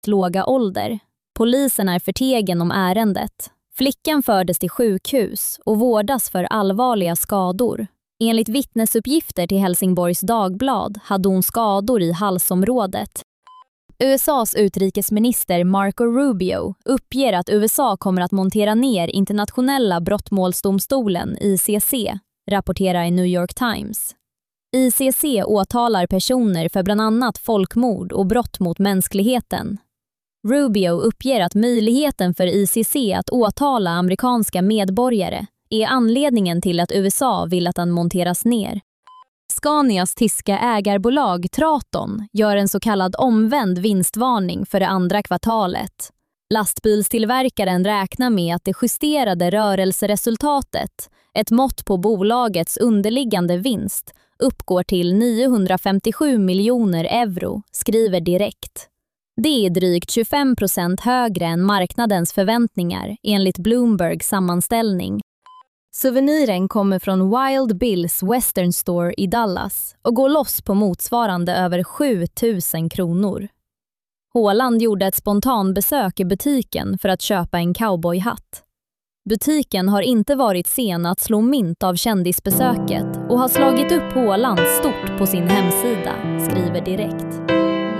låga ålder. Polisen är förtegen om ärendet. Flickan fördes till sjukhus och vårdas för allvarliga skador. Enligt vittnesuppgifter till Helsingborgs Dagblad hade hon skador i halsområdet. USAs utrikesminister Marco Rubio uppger att USA kommer att montera ner internationella brottmålsdomstolen ICC, rapporterar i New York Times. ICC åtalar personer för bland annat folkmord och brott mot mänskligheten. Rubio uppger att möjligheten för ICC att åtala amerikanska medborgare är anledningen till att USA vill att den monteras ner. Scanias tyska ägarbolag Traton gör en så kallad omvänd vinstvarning för det andra kvartalet. Lastbilstillverkaren räknar med att det justerade rörelseresultatet, ett mått på bolagets underliggande vinst, uppgår till 957 miljoner euro, skriver Direkt. Det är drygt 25% högre än marknadens förväntningar enligt Bloombergs sammanställning. Souveniren kommer från Wild Bills Western Store i Dallas och går loss på motsvarande över 7 000 kronor. Haaland gjorde ett spontanbesök i butiken för att köpa en cowboyhatt. Butiken har inte varit sen att slå mynt av kändisbesöket och har slagit upp Haaland stort på sin hemsida, skriver Direkt.